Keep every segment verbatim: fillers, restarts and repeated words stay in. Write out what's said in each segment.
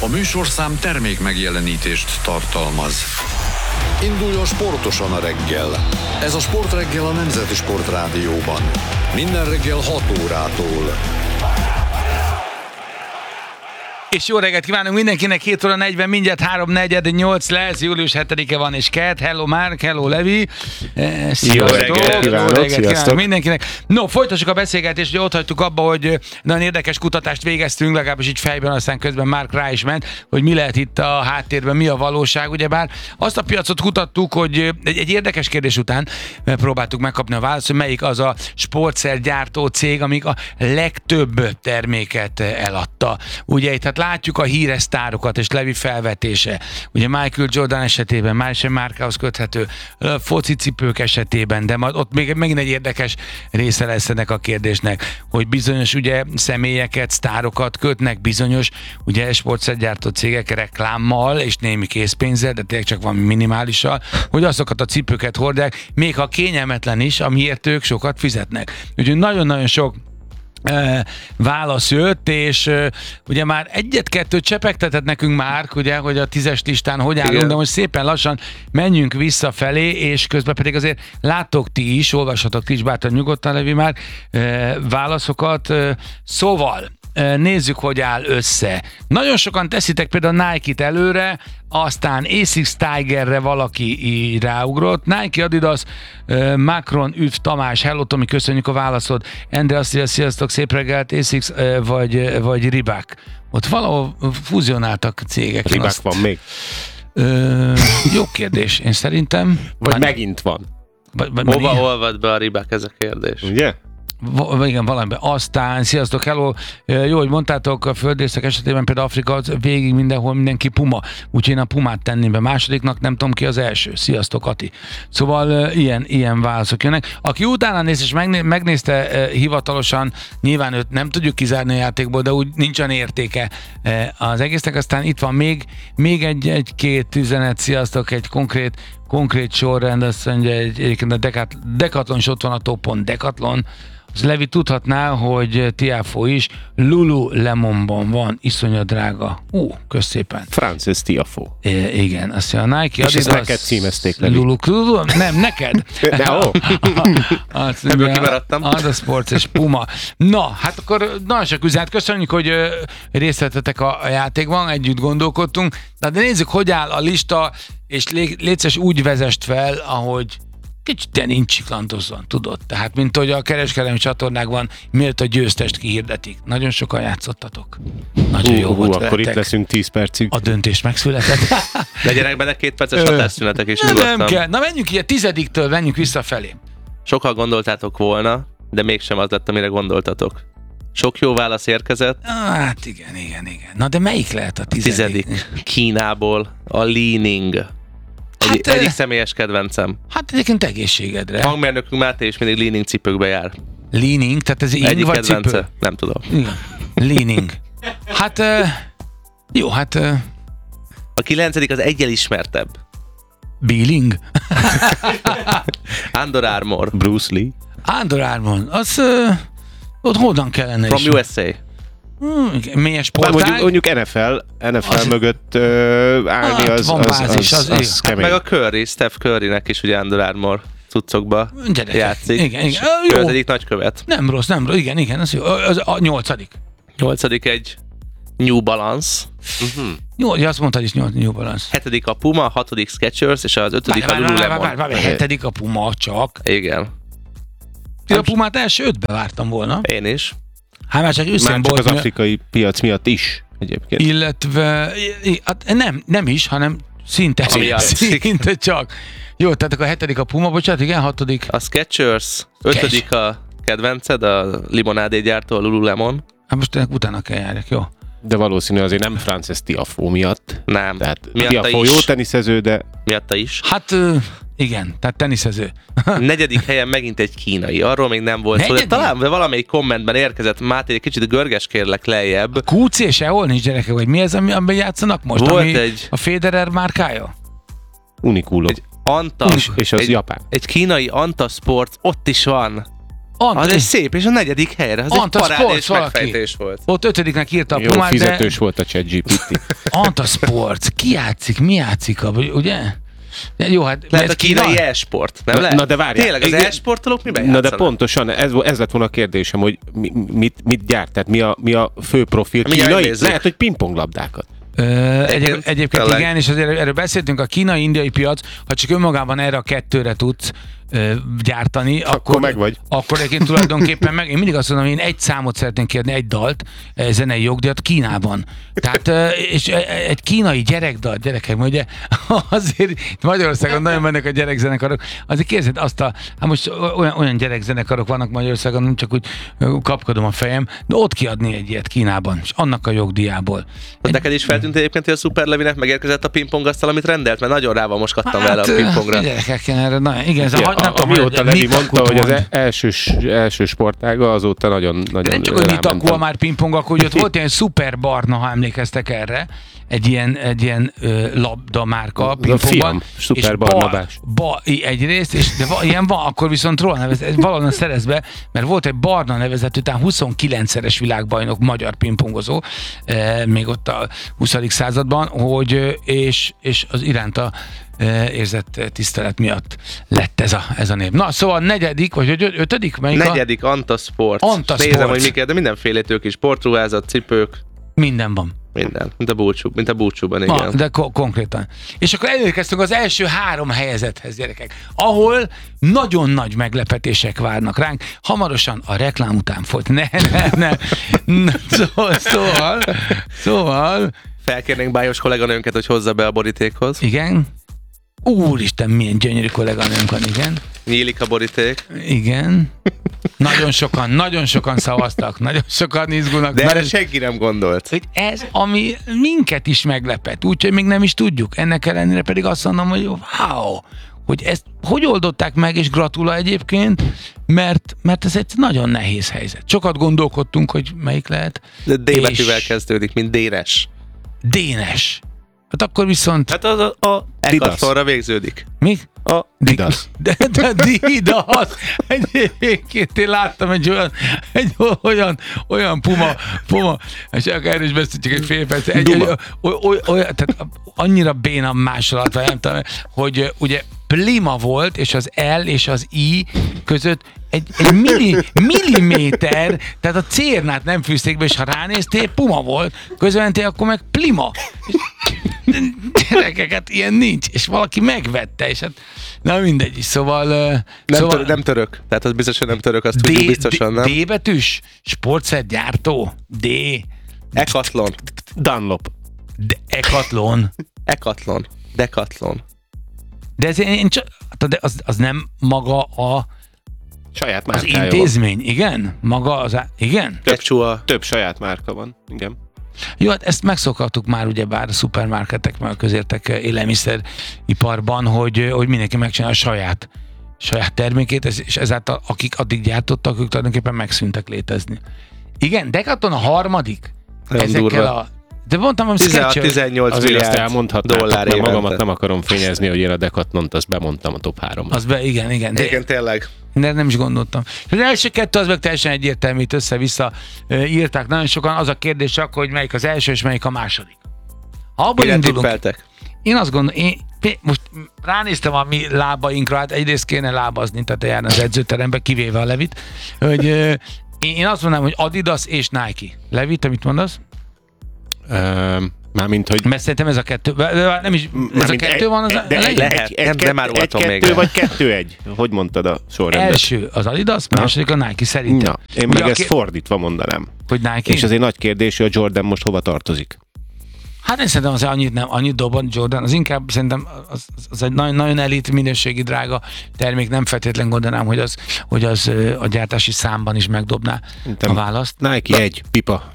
A műsorszám termék megjelenítést tartalmaz. Induljon sportosan a reggel. Ez a Sportreggel a Nemzeti Sportrádióban. Minden reggel hat órától. És jó reggelt kívánunk mindenkinek, hét óra negyven, mindjárt három negyven nyolc lesz, július hetedike van és kedd. Hello Mark, hello Levi. Sziasztok. Jó reggelt kívánok, jó reggelt kívánok mindenkinek. No, folytassuk a beszélgetést, hogy ott hagytuk abba, hogy nagyon érdekes kutatást végeztünk, legalábbis így fejben, aztán közben Mark rá is ment, hogy mi lehet itt a háttérben, mi a valóság. Ugyebár azt a piacot kutattuk, hogy egy, egy érdekes kérdés után próbáltuk megkapni a választ, hogy melyik az a sportszergyártó cég, amik a legtöbb terméket eladta. Ugye itt hát látjuk a híres sztárokat, és Levi felvetése. Ugye Michael Jordan esetében már sem márkához köthető, focicipők esetében, de majd ott még megint egy érdekes része lesz ennek a kérdésnek, hogy bizonyos ugye személyeket, sztárokat kötnek bizonyos ugye sportszergyártó cégek reklámmal és némi készpénzzel, de tényleg csak van minimálisan, hogy azokat a cipőket hordják, még ha kényelmetlen is, amiért ők sokat fizetnek. Úgyhogy nagyon-nagyon sok válasz jött, és uh, ugye már egyet-kettőt csepegtetett nekünk már, ugye, hogy a tízes listán hogy állunk, igen. De most szépen lassan menjünk visszafelé, és közben pedig azért láttok ti is, olvashatok ti is bátran nyugodtan, Levi már uh, válaszokat. Uh, szóval nézzük, hogy áll össze. Nagyon sokan teszitek például a Nike-t előre, aztán Asics Tigerre valaki ráugrott. Nike, Adidas, Macron, Üv, Tamás, hello Tomi, köszönjük a válaszod. Endre azt mondja, sziasztok, szép reggelt, Asics vagy, vagy Reebok. Ott valahol fúzionáltak cégek. Reebok azt... van még? Ö, jó kérdés, én szerintem. Vagy már... megint van. Vagy, vagy hova ilyen... olvad be a Reebok, ez a kérdés? Ugye? V- igen, valamiben. Aztán, sziasztok, hello, jó, hogy mondtátok, a földrészek esetében például Afrika az végig mindenhol mindenki puma, úgyhogy én a pumát tenném be. Másodiknak nem tudom ki az első. Sziasztok, Ati. Szóval ilyen, ilyen válaszok jönnek. Aki utána néz és megné- megnézte hivatalosan, nyilván őt nem tudjuk kizárni a játékból, de úgy nincsen értéke az egésznek. Aztán itt van még, még egy, egy-két üzenet, sziasztok, egy konkrét konkrét sorrend, azt mondja, egy, egyébként a Decat- Decathlon is ott van a topon, Decathlon. Az Levi tudhatná, hogy Tiafo is Lululemonban van, iszonyat drága. Ú, kösz szépen. Francis Tiafo. É, igen, azt mondja, a Nike, és Adidas, neked címezték, Levi. Lulu, Lulu, nem, neked. De ó. Ebből kimaradtam. Adidas Sports és Puma. Na, hát akkor nagyon sok üzenet. Köszönjük, hogy részt vettetek a, a játékban, együtt gondolkodtunk. De nézzük, hogy áll a lista, és lé, létszes úgy vezest fel, ahogy kicsit te nincs csiklantozzon, tudod? Tehát, mint hogy a kereskedelmi csatornákban miért a győztest kihirdetik. Nagyon sokan játszottatok. Nagyon hú, jó hú, volt akkor veletek. Itt leszünk tíz percig. A döntés megszületett. Legyenek benne két perces hatásszünetek is. Nem, nem kell. Na menjünk így a tizediktől, menjünk visszafelé. Sokkal gondoltátok volna, de mégsem az lett, amire gondoltatok. Sok jó válasz érkezett. Hát igen, igen, igen. Na de melyik lehet a tizedik? Tizedik. Kínából a Li-Ning. Egy, Hát, egyik személyes kedvencem. Hát egyébként egészségedre. Hangmérnökünk Máté is mindig Li-Ning cipőkbe jár. Li-Ning, tehát ez ing egyik vagy kedvence? cipő? Nem tudom. Igen. Li-Ning. Hát uh, jó, hát uh, a kilencedik az egyel ismertebb. Beeling? Under Armour. Bruce Lee. Under Armour. Az uh, ott honnan kellene From is? U S A. Hmm, milyen sportág? Mondjuk, mondjuk N F L, N F L az mögött uh, állni hát, az, van az, bázis, az, az, az, az az kemény. Meg a Curry, Steph Currynek is ugye Under Armour cuccokba Gyerekek. játszik. Igen, igen. Ő Jó. az egyik nagykövet. Nem rossz, nem rossz. Igen, igen, az jó. Az a nyolcadik. Nyolcadik egy New Balance. Uh-huh. Jó, azt mondtad is nyolc New Balance. Hetedik a Puma, hatodik Skechers, és az ötödik Várj, a várj, várj, Lululemon. várj, várj, hetedik a Puma csak. Igen. Én a Pumát első ötbe vártam volna. Én is. Hát már csak Már csak az afrikai piac miatt is egyébként. Illetve, hát nem, nem is, hanem szinte, szinte csak. Jó, tehát akkor a hetedik a Puma, bocsánat, igen, hatodik. A Skechers, ötödik a kedvenced, a limonádégyártó, a Lululemon. Hát most ennek utána kell járjak, jó. De valószínű azért nem Frances Tiafoe miatt. Nem. Tehát Miatta Tiafoe is. jó teniszező, de... Miatta is. Hát igen, tehát teniszező. Negyedik helyen megint egy kínai. Arról még nem volt szó, de talán de valamelyik kommentben érkezett. Máté, egy kicsit görges kérlek lejjebb. Q C sehol nincs, gyerekek, vagy mi ez, amiben játszanak most? Volt ami egy... a Federer márkája? Uniqlo. Egy Anta. És az egy, japán. Egy kínai Anta Sports ott is van. Ant- Az egy szép, és a negyedik helyre. Az Anta egy parádés Sports valaki. megfejtés volt. Ott ötödiknek írta a Jó Pumát, de fizetős volt a ChatGPT. Anta Sports, ki játszik, mi játszik, ugye? De jó, hát Lehet ez a kínai Kína? e-sport, nem Na- lehet? na de várjál. Tényleg, az Igen. e-sportolók miben Na de játszanak? pontosan, ez, ez lett volna a kérdésem, hogy mi, mit, mit gyárt, tehát mi a, mi a fő profil Mi kínai? megnézzük. Lehet, hogy pingponglabdákat. Ö, egyéb, Egyébként egyébként tényleg. igen, és azért erről beszéltünk, a kínai-indiai piac, ha csak önmagában erre a kettőre tudsz ö, gyártani, akkor, Akkor meg vagy. Akkor egyébként tulajdonképpen meg, én mindig azt mondom, hogy én egy számot szeretnék kérni, egy dalt, eh, zenei jogdíjat Kínában. Tehát, ö, és egy kínai gyerekdal, gyerekek, mert ugye azért itt Magyarországon nagyon mennek a gyerekzenekarok, azért képzeld azt a, hát most olyan, olyan gyerekzenekarok vannak Magyarországon, nem csak úgy ö, kapkodom a fejem, de ott kiadni egy ilyet Kínában, és annak a jogdíjából. De neked is feltűnt egyébként, hogy a Super Levinek megérkezett a pingpongasztal, amit rendelt, mert nagyon rá van most kattam vele a ö, pingpongra. Gyerekek, erre nagyon, igen, ez a, Ja, ha- nem a, tudom, amióta hogy Levi mondta, hogy az mond. e- első, első sportága, azóta nagyon, nagyon Nem csak, hogy rámentem. Nitakua már pingpong, akkor ugye ott volt ilyen szuper barna, ha emlékeztek erre, egy ilyen, egy ilyen ö, labda márka A pingpongban. fiam, Szuper és Barnabás. Ba, ba, egyrészt, és de va, ilyen van, akkor viszont róla nevez, valahol szerez be, mert volt egy Barna nevezetű, után huszonkilencszeres világbajnok magyar pingpongozó, e, még ott a huszadik században, hogy, ö, és, és az iránta e, érzett tisztelet miatt lett ez a, ez a név. Na, szóval negyedik, vagy öt- ötödik? Melyik a? Negyedik Anta Sport. Anta Nézem, Sport. hogy miket, de mindenfélét ők is. Sportruházat, cipők, Minden van. minden. Mint a búcsú, mint a búcsúban, igen. Ma, de ko- konkrétan. És akkor elérkeztünk az első három helyezethez, gyerekek, ahol nagyon nagy meglepetések várnak ránk. Hamarosan a reklám után folyt. Ne, ne, ne. Na, Szóval, szóval, szóval, Felkérnénk Bájos kolléganőnket, hogy hozza be a borítékhoz. igen. Úristen, milyen gyönyörű kolléganőnk van, igen. Nyílik a boríték. Igen. Nagyon sokan, nagyon sokan szavaztak, nagyon sokan izgulnak. De nagyon erre senki nem gondolt. hogy ez, ami minket is meglepet, úgyhogy még nem is tudjuk. Ennek ellenére pedig azt mondom, hogy wow, hogy ezt hogy oldották meg, és gratula egyébként, mert, mert ez egy nagyon nehéz helyzet. Sokat gondolkodtunk, hogy melyik lehet. De D betűvel És- kezdődik, mint Dénes. Dénes. Hát akkor viszont... Hát az a, a Ekasszonra végződik. Mi? A Didas. De, de Didas! Egyébként én láttam egy olyan, egy olyan, olyan puma, puma, és akkor erről is beszéltük egy fél perc, egy, egy, oly, oly, olyan, tehát annyira béna másolat, vagy nem tudom, hogy uh, ugye Plima volt, és az L és az I között egy, egy milli, milliméter, tehát a cérnát nem fűzték be, és ha ránéztél, Puma volt, közventél, akkor meg Plima. Gyerekeket, ilyen nincs, és valaki megvette, és hát na mindegy, szóval... uh, Nem, szóval török, nem török. Tehát az biztos, hogy nem török, azt tudjuk D, biztosan, D, nem? D betűs, sportszert gyártó, D, Ekatlon. Dunlop. D, Ekatlon. Ekatlon. Dekatlon. De ez én csak, de az, az nem maga a, Saját az márkája van. intézmény, igen? Maga az, á- igen? Több csúa. Több saját márka van, igen. Jó, hát ezt megszokhattuk már ugyebár a szupermarketek, meg a közértek élelmiszeriparban, hogy, hogy mindenki megcsinálja a saját, saját termékét, és ezáltal akik addig gyártottak, ők tulajdonképpen megszűntek létezni. Igen, Decathlon a harmadik. Nagyon Ezekkel durva. a... De mondtam, hogy Skechers. tizenhat-tizennyolc Azért azt milliárd elmondhatnátok, dollár mert évente. magamat nem akarom fényezni, hogy én a Decathlont azt bemondtam a top háromba. Az be, igen, igen. De, Igen, tényleg. de nem is gondoltam. Az első kettő az meg teljesen egyértelmű, itt össze-vissza ö, írták nagyon sokan. Az a kérdés csak, hogy melyik az első és melyik a második. Ha abból Mire indulunk, tippeltek? én azt gondolom, én én most ránéztem a mi lábainkra, hát egyrészt kéne lábazni, tehát járni az edzőterembe, kivéve a Levit, hogy ö, én én azt mondanám, hogy Adidas és Nike. Levi, te mit mondasz? Um, Mármint, hogy... Mert szerintem ez a kettő, nem is, ez a Mármint kettő egy- van az de elején? egy, Lehet, egy, egy, nem, kett- nem árulhatom egy, még kettő el. vagy kettő-egy? Hogy mondtad a sorrendet? Első az Adidas, második a Nike szerintem. Na, én Ugye meg a ezt ké- fordítva mondanám. Hogy Nike? És azért nagy kérdés, hogy a Jordan most hova tartozik. Hát én szerintem az annyit nem, annyit dobott Jordan, az inkább szerintem az, az egy nagyon, nagyon elit, minőségi, drága termék, nem feltétlenül gondolnám, hogy az, hogy az ö, a gyártási számban is megdobná Szerintem a választ. Nike egy, pipa.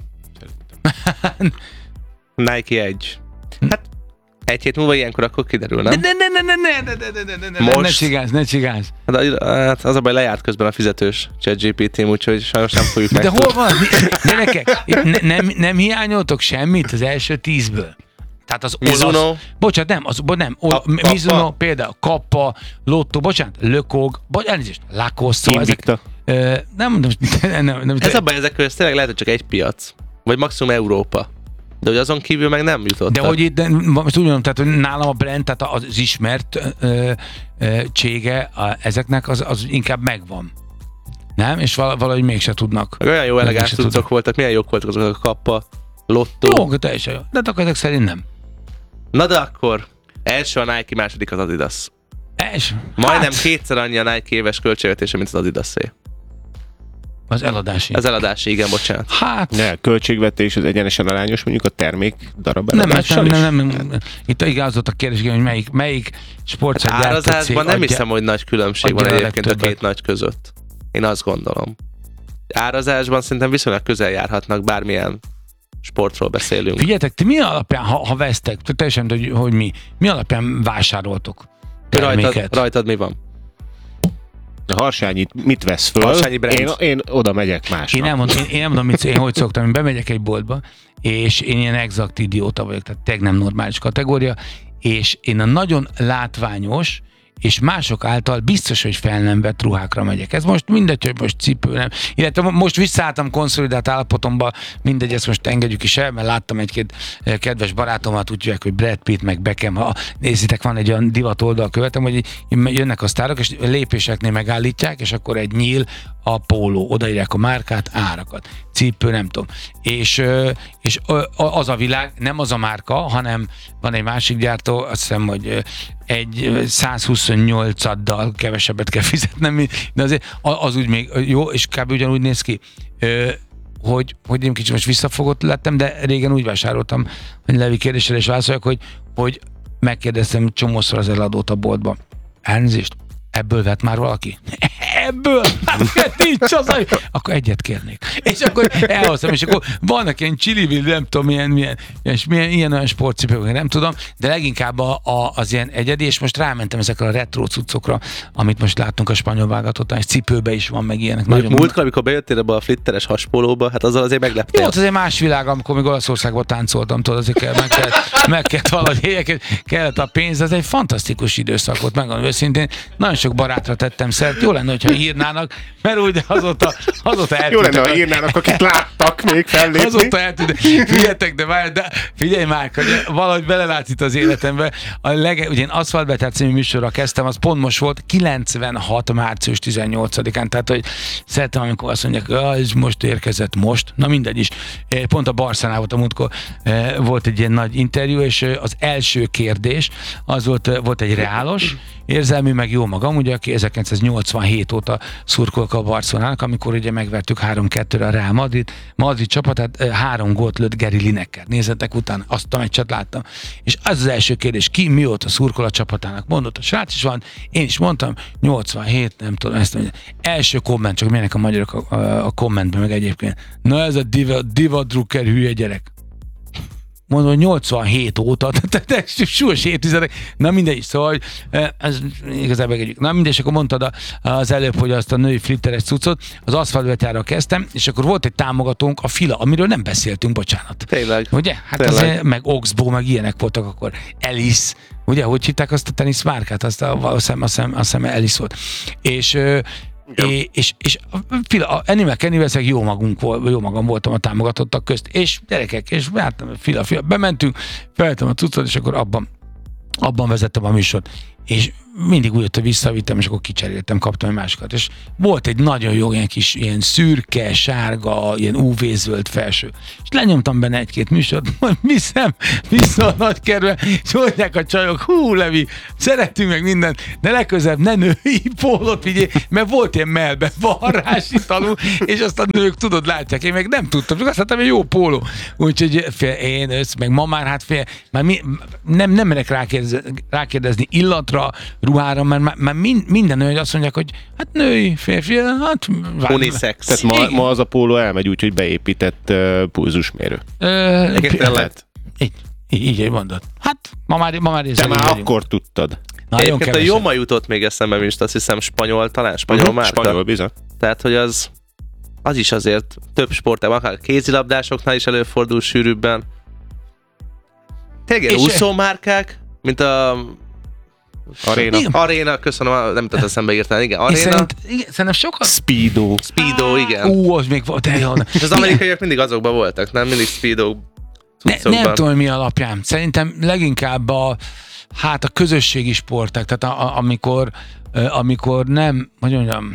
Nike egy. Hát egy hét múlva ilyenkor akkor kiderül, nem? Ne, ne, ne, ne, ne, ne, ne, ne, ne, ne, ne, ne Most? csigálsz, ne csigálsz. Hát, hát az a baj, lejárt közben a fizetős ChatGPT-m, úgyhogy sajnos nem fogjuk De meg. hol van? Gyerekek, ne, nem, nem hiányoltok semmit az első tízből? Tehát az Mizuno. olasz... Bocsánat, nem, az, bo, nem. O, A- Kappa. Mizuno például, Kappa, Lotto, bocsánat, Lökog, bocs, elnézést, Lacoste, szóval ezek, Invicta. Ö, nem mondom, nem, nem, Ez a baj, ezek között tényleg lehet, hogy csak egy piac. Vagy maximum Európa. De hogy azon kívül meg nem jutottak. De hogy itt, de most úgy mondom, tehát, hogy nálam a brand, tehát az ismert ö, ö, csége a, ezeknek az, az inkább megvan. Nem? És val- valahogy mégse tudnak. Meg olyan jó elegáns mégse tudtok tudnak. voltak, milyen jók voltak azok a kappa, lottó. Jó, teljesen jó. De akkor ezek szerint nem. Na de akkor első a Nike, második az Adidas. És, Majdnem hát, kétszer annyi a Nike éves költségvetése, mint az Adidasé. az eladási. Az eladási, igen, bocsánat. Hát, Ne, költségvetés az egyenesen arányos mondjuk a termék darab nem, eladással nem, is? nem, nem, nem. Itt igen, az volt a kérdés, hogy melyik, melyik sportszergyártó cég Árazásban nem adja- hiszem, hogy nagy különbség van adja a egyébként a legtöbbet. két nagy között. Én azt gondolom. Árazásban szerintem viszonylag közel járhatnak, bármilyen sportról beszélünk. Figyeljetek, ti mi alapján, ha, ha vesztek, teljesen, hogy, hogy mi, mi alapján vásároltok Rajtad, terméket? rajtad mi van? A Harsányit mit vesz föl? Harsányi brand. Én, én oda megyek másra. Én nem mondom, én, én nem mondom, mit, én hogy szoktam, én bemegyek egy boltba, és én ilyen exakt idióta vagyok, tehát tényleg nem normális kategória, és én a nagyon látványos, és mások által biztos, hogy fel nem vett ruhákra megyek. Ez most mindegy, hogy most cipő nem. Illetve most visszaálltam konszolidált állapotomba, mindegy, ezt most engedjük is el, mert láttam egy-két eh, kedves barátomat, úgy hívják, hogy Brad Pitt, meg Beckham. Ha nézzétek, van egy olyan divat oldal követem, hogy jönnek a sztárok, és lépéseknél megállítják, és akkor egy nyíl a póló, odaírják a márkát, árakat, cipő, nem tudom. És, ö, és ö, az a világ, nem az a márka, hanem van egy másik gyártó, azt hiszem, hogy ö, egy százhuszonnyolcaddal kevesebbet kell fizetnem, mint- de azért az úgy még jó, és kb. Ugyanúgy néz ki, ö, hogy, hogy én kicsit most visszafogott lettem, de régen úgy vásároltam, hogy Levi kérdésre is válaszoljak, hogy, hogy megkérdeztem csomószor az eladót a boltba. Elnézést, ebből vett már valaki? Ebből? Hát nincs az, hogy... Akkor egyet kérnék. És akkor elhoztam, és akkor vannak ilyen csilibil, nem tudom, milyen, milyen, milyen, milyen ilyen olyan sportcipők, nem tudom, de leginkább a, a, az ilyen egyedi, és most rámentem ezekre a retro cuccokra, amit most láttunk a spanyol válogatottan, és cipőbe is van, meg ilyenek. Mondjuk múltkor, amikor bejöttél ebbe a flitteres haspólóba, hát azzal azért megleptél. Volt azért más világ, amikor még Olaszországban táncoltam, tudod, azért kell, meg kellett, meg kellett valahogy helyeket, kellett a pénz, ez egy fantasztikus időszak volt, megmondom őszintén. Nagyon sok barátra tettem szert, jó lenne, hogyha írnának, mert úgy azóta, azóta Jó eltűntek. lenne, ha írnának, akik láttak még fellépni. Azóta eltűntek. Figyeljetek, de, várj, de figyelj már, hogy valahogy belelátsz itt az életembe. A lege, ugye én Aszfaltbeter című műsorra kezdtem, az pont most volt kilencvenhat március tizennyolcadikán, tehát hogy szeretem, amikor azt mondják, hogy ez most érkezett, most. Na mindegy is. Pont a Barszánál volt a múltkor, volt egy ilyen nagy interjú, és az első kérdés, az volt, volt egy reálos, érzelmű, meg jó magam, ugye, aki ezerkilencszáznyolcvanhét óta szurkolok a Barcelonának, amikor ugye megvertük három kettőre a Real Madrid, Madrid csapatát, három gólt lőtt Gary Lineker. Nézzetek utána, azt a meccset láttam. És az az első kérdés, ki mióta szurkol a csapatának? Mondott a srác is van, én is mondtam, nyolcvanhét, nem tudom, ezt mondja. Első komment, csak milyenek a magyarok a, a, a kommentben, meg egyébként. Na ez a diva, diva drukker hülye gyerek. Mondom, nyolcvanhét óta, tehát súlyos évtizedek, na mindegy, szóval ez igazából egyik. Na mindegy, és akkor mondtad az előbb, hogy azt a női flitteres cuccot, az aszfaltbetyárral kezdtem, és akkor volt egy támogatónk, a Fila, amiről nem beszéltünk, bocsánat. Tényleg. Ugye? Hát Tényleg. azért, meg Oxbow, meg ilyenek voltak akkor. Alice, ugye, hogy hitták azt a teniszmárkát? Azt a, azt hiszem, azt hiszem, azt hiszem Alice volt. És É, és, és a, a Animal Kenny-vel jó magunk volt, jó magam voltam a támogatottak közt, és gyerekek, és vártam, fila, fila, bementünk, felvettem a cuccot, és akkor abban, abban vezettem a műsort. És mindig úgy jött, hogy visszavittem, és akkor kicseréltem, kaptam egy másikat. És volt egy nagyon jó ilyen kis, ilyen szürke, sárga, ilyen ú vé-zöld felső. És lenyomtam benne egy-két műsort, majd viszem vissza a nagykerbe, és mondják a csajok, hú, Levi, szeretünk meg mindent, de legközelebb ne női pólót vigyél, mert volt ilyen melbe varrás italú, és azt a nők, tudod, látják, én meg nem tudtam, csak azt láttam, hogy jó póló. Úgyhogy fél, én össz, meg ma már hát fél, már mi, nem, nem merek rákérdezni, rákérdezni illatra, ruhára, mert már, már minden nő azt mondják, hogy hát női, férfi, hát... Unisex. Tehát ma, ma az a póló elmegy úgy, hogy beépített uh, pulzusmérő. Ö, Egyébként lehet. így, így, így mondod. Hát, ma már, ma már Te már akkor tudtad. Nagyon Egyébként a kevesen. Joma jutott még eszembe, mint azt hiszem spanyol, talán spanyol Uh-huh, márka. spanyol, bizony. Tehát, hogy az, az is azért több sportában, akár kézilabdásoknál is előfordul sűrűbben. Tényleg És- úszómárkák, mint a Aréna. Igen. Aréna, köszönöm, nem tudod eszembe írtál, igen. Én Aréna, szerint, igen, szerintem sokat... Speedo. Speedo, igen. Ú, az még volt, de jó. És az amerikaiak mindig azokban voltak, nem? Mindig Speedo Ne, cuccokban. nem tudom, mi alapján. Szerintem leginkább a, hát a közösségi sporták, tehát a, a, amikor, uh, amikor nem, hogy mondjam,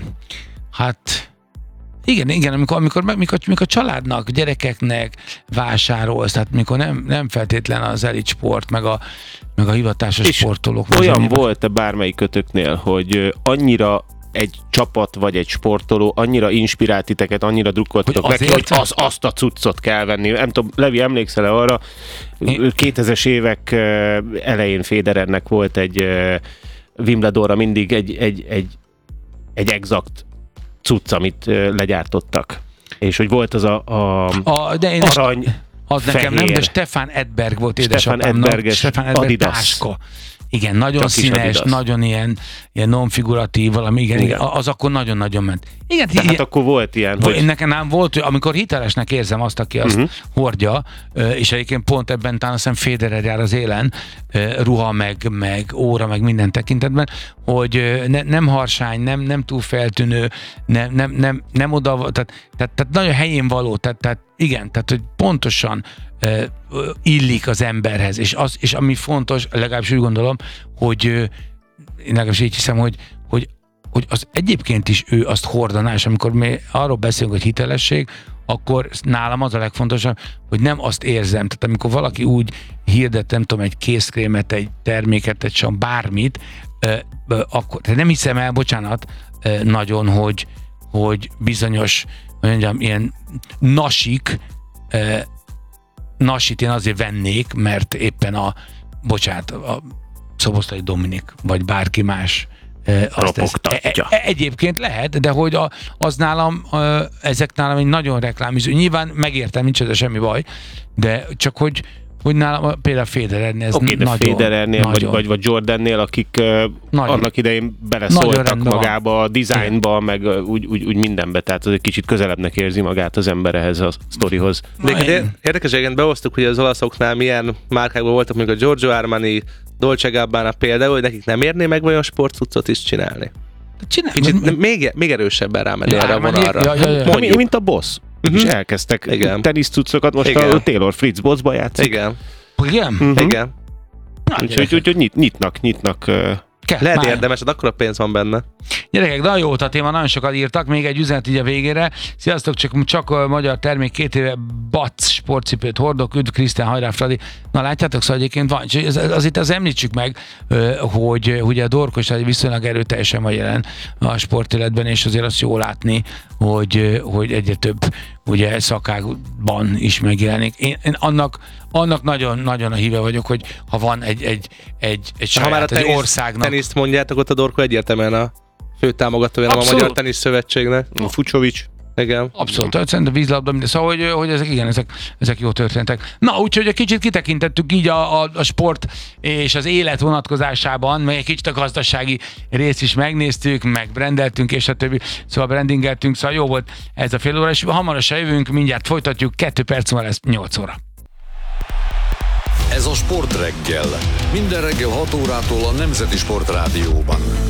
hát igen, igen, amikor, amikor, amikor, amikor családnak, gyerekeknek vásárolsz, tehát mikor nem, nem feltétlen az elit sport, meg a, meg a hivatásos És sportolók. Olyan vezényében. volt-e bármelyik kötöknél, hogy ö, annyira egy csapat vagy egy sportoló annyira inspirált titeket, annyira drukkoltatok Hogy neki, azért? hogy az, azt a cuccot kell venni. Nem tudom, Levi, emlékszel-e arra? Én- kétezres évek ö, elején Federernek volt egy ö, Wimbledonra mindig egy, egy, egy, egy exakt cucc, amit ö, legyártottak. És hogy volt az a, a A, de én is, arany, az nekem nem, fehér. de Stefan Edberg volt Stefan édesapámnak. Edberges Stefan Edberg Adidas. táska. Igen, nagyon Csak is színes, Adidas. nagyon ilyen, ilyen non-figuratív, valami, igen, igen. Igen. igen, az akkor nagyon-nagyon ment. Igen, tehát ilyen, akkor volt ilyen, hogy... hogy nekem nem volt, hogy amikor hitelesnek érzem azt, aki azt uh-huh. hordja, ö, és egyébként pont ebben talán azt hiszem Federer jár az élen, ö, ruha, meg, meg óra, meg minden tekintetben, hogy ö, ne, nem harsány, nem, nem túl feltűnő, nem, nem, nem, nem oda, tehát, tehát, tehát nagyon helyén való, tehát, tehát igen, tehát hogy pontosan ö, ö, illik az emberhez, és, az, és ami fontos, legalábbis úgy gondolom, hogy ö, én legalábbis így hiszem, hogy, hogy hogy az egyébként is ő azt hordaná, és amikor mi arról beszélünk, hogy hitelesség, akkor nálam az a legfontosabb, hogy nem azt érzem, tehát amikor valaki úgy hirdet, nem tudom, egy készkrémet, egy terméket, egy sem bármit, ö, ö, akkor tehát nem hiszem el, bocsánat, ö, nagyon, hogy, hogy bizonyos, hogy mondjam, ilyen nasik, ö, nasit én azért vennék, mert éppen a, bocsánat, a Szoboszlai Dominik, vagy bárki más e, azt Ropogtatja. e, e, egyébként lehet, de hogy a, az nálam, e, ezek nálam egy nagyon reklámiző. Nyilván megértem, nincs ez semmi baj, de csak hogy, hogy nálam például Federernél ez oké, de nagyon, Federernél vagy, nagyon, vagy, vagy Jordannél, akik uh, Nagyon. annak idején Nagyon beleszóltak rendben magába, a dizájnba, meg uh, úgy, úgy, úgy mindenbe, tehát az egy kicsit közelebbnek érzi magát az ember ehhez a sztorihoz. De Na, de én- érdekes, hogy beosztuk, hogy az olaszoknál milyen márkákban voltak, mondjuk a Giorgio Armani, Dolce Gabbana például, hogy nekik nem érné meg olyan sportcuccot is csinálni. Csinálj, Kicsit nem, még, még erősebben rámenni Ja, erre a Armani- vonalra. ja, ja, ja. Mondjuk. Mondjuk. Mint a Boss. Uh-huh. És elkezdtek Igen. teniszcuccokat, most Igen. a Taylor Fritz Bossba játszik. Igen, Igen? Mhm. igen. Na, Úgyhogy gyerekek, úgy, úgy, nyit, nyitnak, nyitnak. Uh, kell, Lehet már. érdemes, de akkora pénz van benne. Gyerekek, de jó volt a téma, nagyon sokat írtak, még egy üzenet így a végére. Sziasztok, csak, csak a magyar termék, két éve Bac sportcipőt hordok, üdv Krisztián, hajrá Fradi. Na látjátok, szóval egyébként van, és az, az itt az említsük meg, ö, hogy ugye a Dorkos egy viszonylag erőteljesen van jelen a sportéletben, és azért azt jó látni, hogy, hogy egyre több ugye szakágban is megjelenik. Én, én annak, annak nagyon, nagyon a híve vagyok, hogy ha van egy, egy, egy, egy Ha már a saját, egy tenisz, országnak. teniszt mondjátok, ott a Dorko egyértelműen a fő támogatója nem a Abszolút. Magyar Tenisz Szövetségnek. Fucsovics. Igen. Abszolút, szerintem vízlabda, minden. Szóval, hogy, hogy ezek igen, ezek, ezek jó történetek. Na, úgyhogy egy kicsit kitekintettük így a, a, a sport és az élet vonatkozásában, meg egy kicsit a gazdasági részt is megnéztük, meg brendeltünk, és a többi, szóval brandingeltünk, szóval jó volt ez a fél óra, és hamarosan jövünk, mindjárt folytatjuk, kettő perc múlva lesz nyolc óra. Ez a Sport reggel. Minden reggel hat órától a Nemzeti Sport Rádióban.